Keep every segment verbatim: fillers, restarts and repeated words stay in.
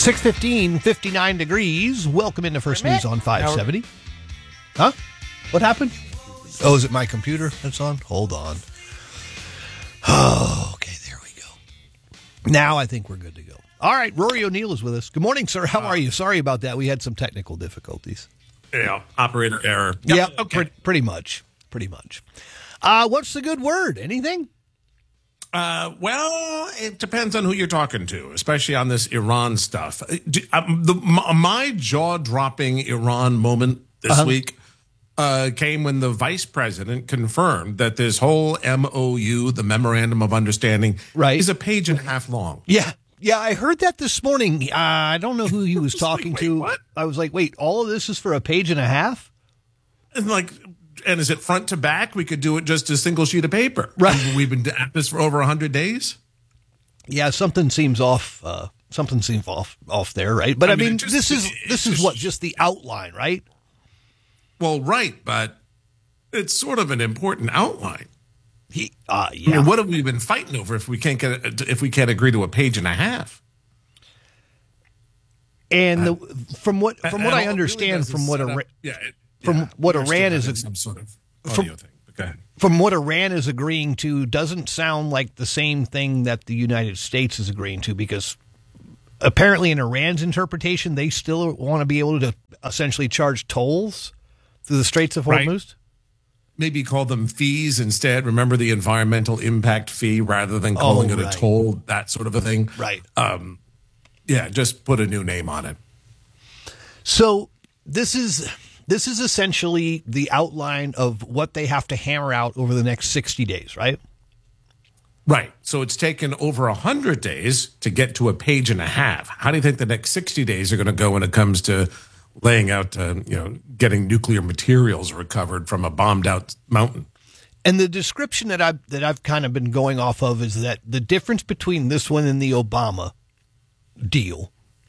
six fifteen, fifty-nine degrees. Welcome into First News on five seventy. Huh? What happened? Oh, is it my computer that's on? Hold on. Oh, okay, there we go. Now I think we're good to go. All right, Rory O'Neill is with us. Good morning, sir. How are you? Sorry about that. We had some technical difficulties. Yeah, operator error. Yep, Yep. Okay. Pre- pretty much. Pretty much. Uh, what's the good word? Anything? Uh, well, it depends on who you're talking to, especially on this Iran stuff. Uh, do- um, the, my, my jaw-dropping Iran moment this Uh-huh. week uh, came when the vice president confirmed that this whole M O U, the Memorandum of Understanding, Right. is a page and a half long. Yeah. Yeah, I heard that this morning. Uh, I don't know who he was talking Wait, to. what? I was like, wait, all of this is for a page and a half? And like, and is it front to back? We could do it just a single sheet of paper. Right. And we've been at this for over one hundred days. Yeah, something seems off. Uh, something seems off off there, right? But I, I mean, mean, it just- this is it- this it is just- what just the outline, right? Well, right, but it's sort of an important outline. He, uh, I yeah. mean, what have we been fighting over if we can't get if we can't agree to a page and a half? And the, from what from what And I all it understand, really does from is what set Iran, up- yeah, it- from yeah, what we're still Iran is having a- some sort of from- audio thing. But go ahead. from what Iran is agreeing to, doesn't sound like the same thing that the United States is agreeing to, because apparently in Iran's interpretation, they still want to be able to essentially charge tolls through the Straits of Right. Hormuz. Maybe call them fees instead. Remember the environmental impact fee rather than calling Oh, it a right. toll, that sort of a thing. Right. Um, yeah, just put a new name on it. So this is this is essentially the outline of what they have to hammer out over the next sixty days, right? Right. So it's taken over one hundred days to get to a page and a half. How do you think the next sixty days are going to go when it comes to laying out, uh, you know, getting nuclear materials recovered from a bombed out mountain? And the description that I've that I've kind of been going off of is that the difference between this one and the Obama deal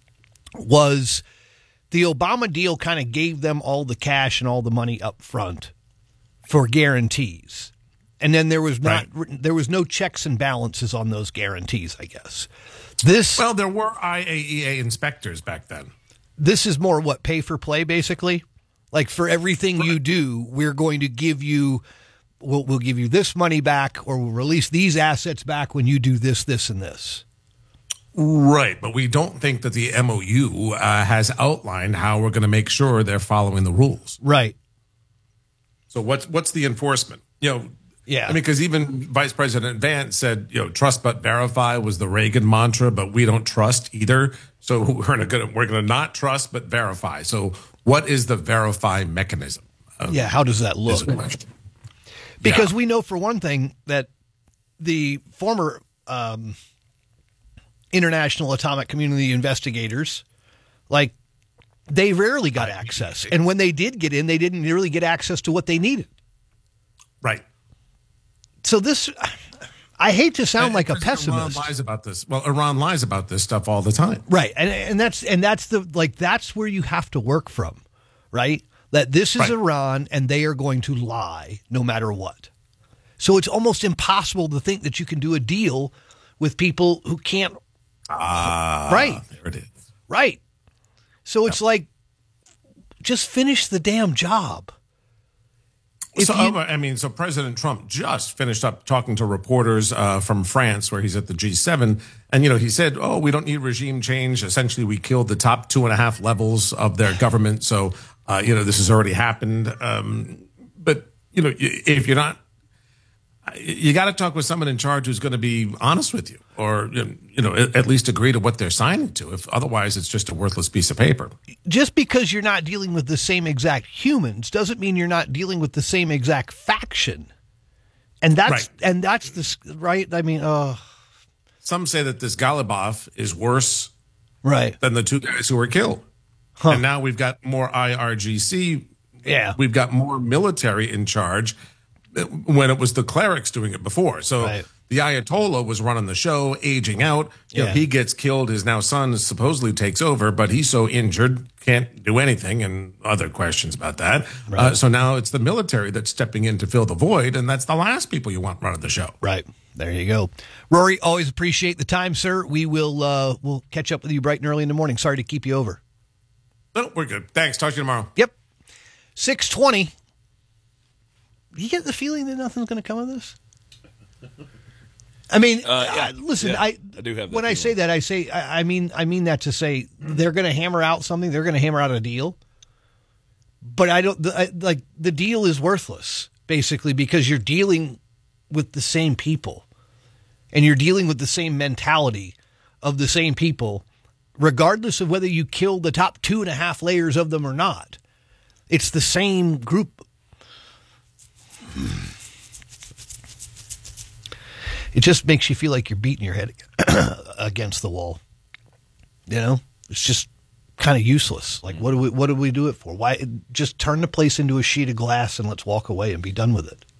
was the Obama deal kind of gave them all the cash and all the money up front for guarantees. And then there was not there was no checks and balances on those guarantees, I guess. This Well, there were I A E A inspectors back then. this is more what, pay for play, basically? Like, for everything you do, we're going to give you we'll, we'll give you this money back, or we'll release these assets back when you do this, this, and this. Right, but we don't think that the M O U uh, has outlined how we're going to make sure they're following the rules. Right. So what's what's the enforcement? You know, Yeah. I mean, because even Vice President Vance said, you know, trust but verify was the Reagan mantra, but we don't trust either. So we're going to we're going to not trust but verify. So what is the verify mechanism? Uh, Yeah, how does that is look? a question. Because Yeah. we know, for one thing, that the former um, International Atomic Community investigators, like, they rarely got access. And when they did get in, they didn't really get access to what they needed. Right. So this, I hate to sound like a Because Iran pessimist. lies about this. Well, Iran lies about this stuff all the time. Right. And and that's and that's the like that's where you have to work from, right? That this is Right. Iran and they are going to lie no matter what. So it's almost impossible to think that you can do a deal with people who can't Ah, Right. There it is. right. So it's like, just finish the damn job. If So, you- uh, I mean, so President Trump just finished up talking to reporters uh, from France, where he's at the G seven, and you know he said, "Oh, we don't need regime change. Essentially, we killed the top two and a half levels of their government. So, uh, you know, this has already happened. Um, but you know, if you're not, you got to talk with someone in charge who's going to be honest with you, or you know, at least agree to what they're signing to. If otherwise, it's just a worthless piece of paper." just because you're not dealing with the same exact humans doesn't mean you're not dealing with the same exact faction. And that's Right. and that's the s- right. I mean, uh, Some say that this Galibaf is worse right. than the two guys who were killed. And now we've got more I R G C. Yeah. We've got more military in charge. when it was the clerics doing it before. So right. the Ayatollah was running the show, aging out. You Yeah. know, he gets killed. His now son supposedly takes over, but he's so injured, can't do anything, and other questions about that. Right. Uh, so now it's the military that's stepping in to fill the void, and that's the last people you want running the show. Right. There you go. Rory, always appreciate the time, sir. We will uh, we'll catch up with you bright and early in the morning. Sorry to keep you over. No, we're good. Thanks. Talk to you tomorrow. Yep. six twenty. You get the feeling that nothing's going to come of this? I mean, Uh, yeah. uh, listen, Yeah, I, I do have that when I say feeling. that, I say, I, I mean, I mean that to say they're going to hammer out something. They're going to hammer out a deal. But I don't, the, I, like, the deal is worthless, basically, because you're dealing with the same people and you're dealing with the same mentality of the same people, regardless of whether you kill the top two and a half layers of them or not. It's the same group. It just makes you feel like you're beating your head against the wall. You know, it's just kind of useless. Like, what do we, what do we do it for? Why just turn the place into a sheet of glass and let's walk away and be done with it.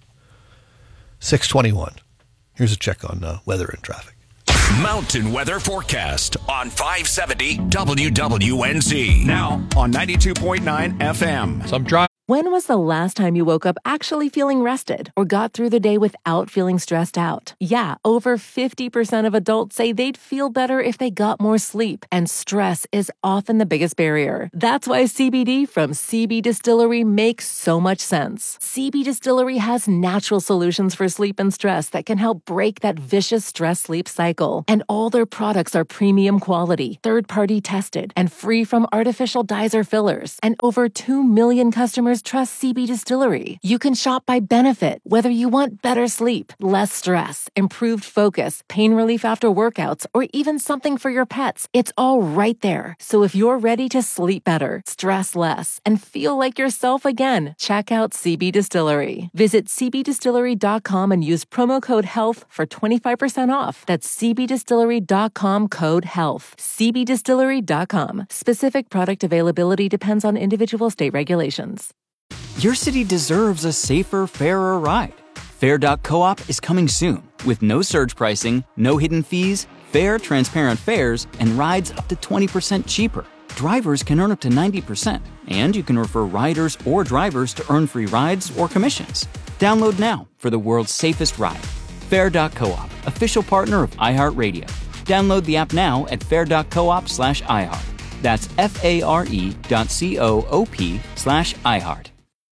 six twenty-one. Here's a check on uh, weather and traffic. Mountain weather forecast on five seventy W W N Z. Now on ninety-two point nine F M. Some dry. When was the last time you woke up actually feeling rested or got through the day without feeling stressed out? Yeah, over fifty percent of adults say they'd feel better if they got more sleep, and stress is often the biggest barrier. That's why C B D from C B Distillery makes so much sense. C B Distillery has natural solutions for sleep and stress that can help break that vicious stress-sleep cycle. And all their products are premium quality, third-party tested, and free from artificial dyes or fillers. And over two million customers trust C B Distillery. You can shop by benefit, whether you want better sleep, less stress, improved focus, pain relief after workouts, or even something for your pets. It's all right there. So if you're ready to sleep better, stress less, and feel like yourself again, check out C B Distillery. Visit c b distillery dot com and use promo code HEALTH for twenty-five percent off. That's c b distillery dot com code HEALTH. c b distillery dot com. Specific product availability depends on individual state regulations. Your city deserves a safer, fairer ride. Fair dot coop is coming soon with no surge pricing, no hidden fees, fair, transparent fares, and rides up to twenty percent cheaper. Drivers can earn up to ninety percent, and you can refer riders or drivers to earn free rides or commissions. Download now for the world's safest ride. Fair dot coop, official partner of iHeartRadio. Download the app now at fair dot coop slash iHeart. That's F-A-R-E dot C-O-O-P slash iHeart.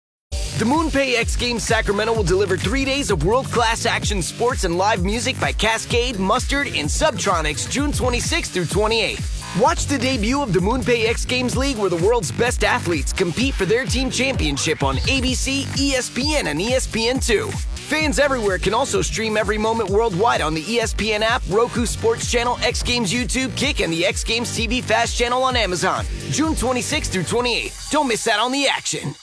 The MoonPay X Games Sacramento will deliver three days of world-class action sports and live music by Cascade, Mustard, and Subtronics June twenty-sixth through twenty-eighth. Watch the debut of the MoonPay X Games League, where the world's best athletes compete for their team championship on A B C, E S P N, and E S P N two. Fans everywhere can also stream every moment worldwide on the E S P N app, Roku Sports Channel, X Games YouTube, Kick, and the X Games T V Fast Channel on Amazon. June twenty-sixth through twenty-eighth. Don't miss out on the action.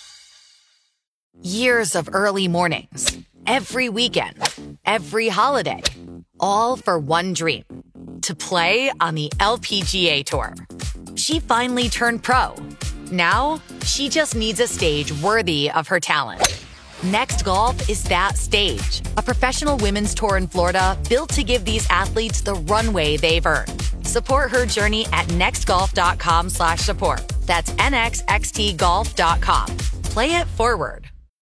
Years of early mornings, every weekend, every holiday, all for one dream, to play on the L P G A Tour. She finally turned pro. Now, she just needs a stage worthy of her talent. Next Golf is that stage, a professional women's tour in Florida built to give these athletes the runway they've earned. Support her journey at nextgolf.com slash support. That's N X X T golf dot com. Play it forward.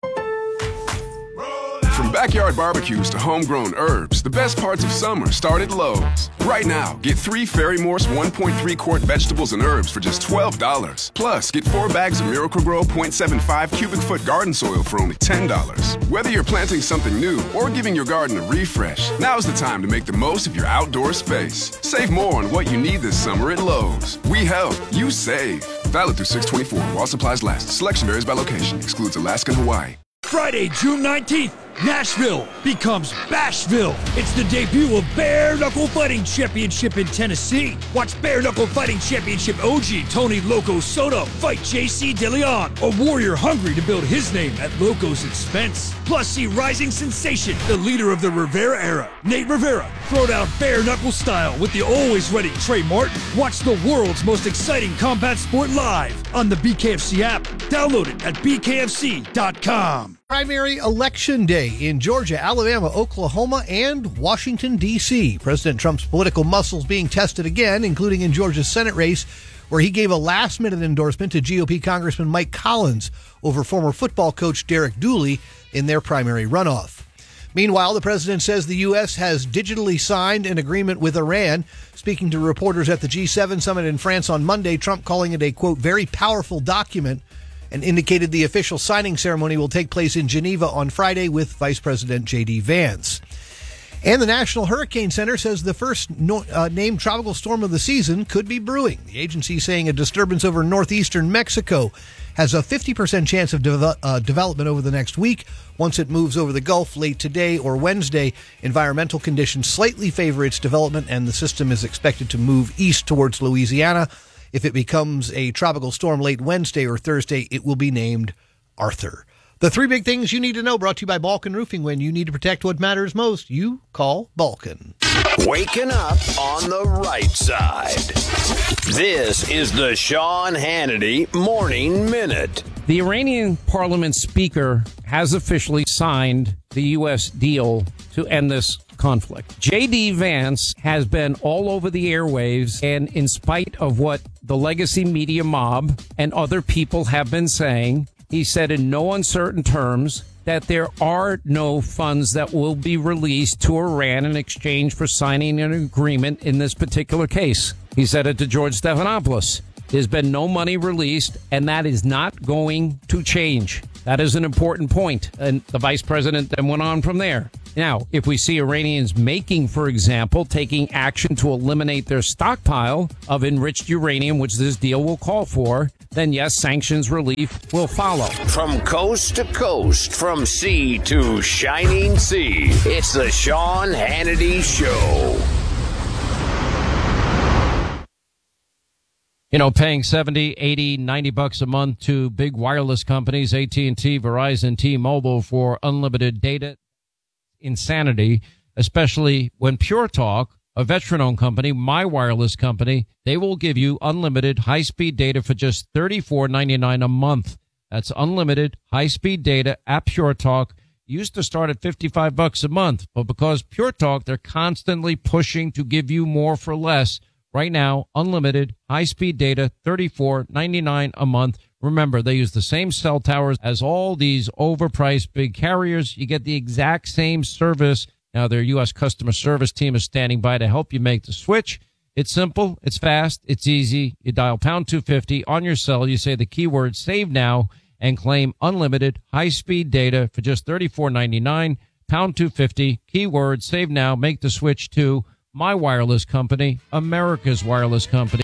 From backyard barbecues to homegrown herbs, the best parts of summer start at Lowe's. Right now, get three Ferry Morse one point three quart vegetables and herbs for just twelve dollars. Plus, get four bags of Miracle-Gro zero point seven five cubic foot garden soil for only ten dollars. Whether you're planting something new or giving your garden a refresh, now's the time to make the most of your outdoor space. Save more on what you need this summer at Lowe's. We help, you save. Valid through six twenty-four while supplies last. Selection varies by location. Excludes Alaska and Hawaii. Friday, June nineteenth, Nashville becomes Bashville. It's the debut of Bare Knuckle Fighting Championship in Tennessee. Watch Bare Knuckle Fighting Championship O G Tony Loco Soto fight J C DeLeon, a warrior hungry to build his name at Loco's expense. Plus, see rising sensation, the leader of the Rivera era, Nate Rivera, throw down bare knuckle style with the always ready Trey Martin. Watch the world's most exciting combat sport live on the B K F C app. Download it at b k f c dot com. Primary election day in Georgia, Alabama, Oklahoma, and Washington, D C President Trump's political muscles being tested again, including in Georgia's Senate race, where he gave a last-minute endorsement to G O P Congressman Mike Collins over former football coach Derek Dooley in their primary runoff. Meanwhile, the president says the U S has digitally signed an agreement with Iran. Speaking to reporters at the G seven summit in France on Monday, Trump calling it a, quote, very powerful document, and indicated the official signing ceremony will take place in Geneva on Friday with Vice President J D Vance. And the National Hurricane Center says the first no, uh, named tropical storm of the season could be brewing. The agency saying a disturbance over northeastern Mexico has a fifty percent chance of de- uh, development over the next week. Once it moves over the Gulf late today or Wednesday, environmental conditions slightly favor its development, and the system is expected to move east towards Louisiana. If it becomes a tropical storm late Wednesday or Thursday, it will be named Arthur. The three big things you need to know, brought to you by Balkan Roofing. When you need to protect what matters most, you call Balkan. Waking up on the right side. This is the Sean Hannity Morning Minute. The Iranian parliament speaker has officially signed the U S deal to end this conflict. J D Vance has been all over the airwaves, and in spite of what the legacy media mob and other people have been saying, he said in no uncertain terms that there are no funds that will be released to Iran in exchange for signing an agreement in this particular case. He said it to George Stephanopoulos. There's been no money released, and that is not going to change. That is an important point. And the vice president then went on from there. Now, if we see Iranians making, for example, taking action to eliminate their stockpile of enriched uranium, which this deal will call for, then yes, sanctions relief will follow. From coast to coast, from sea to shining sea, it's the Sean Hannity Show. You know, paying seventy, eighty, ninety bucks a month to big wireless companies, A T and T, Verizon, T-Mobile, for unlimited data. Insanity, especially when Pure Talk, a veteran-owned company, my wireless company, they will give you unlimited high-speed data for just thirty-four ninety-nine a month. That's unlimited high-speed data at Pure Talk. Used to start at fifty-five bucks a month, but because Pure Talk, they're constantly pushing to give you more for less. Right now, unlimited high-speed data, thirty-four ninety-nine a month. Remember, they use the same cell towers as all these overpriced big carriers. You get the exact same service. Now, their U S customer service team is standing by to help you make the switch. It's simple. It's fast. It's easy. You dial pound two fifty on your cell. You say the keyword save now and claim unlimited high-speed data for just thirty-four ninety-nine. Pound two fifty, keyword save now. Make the switch to my wireless company, America's wireless company.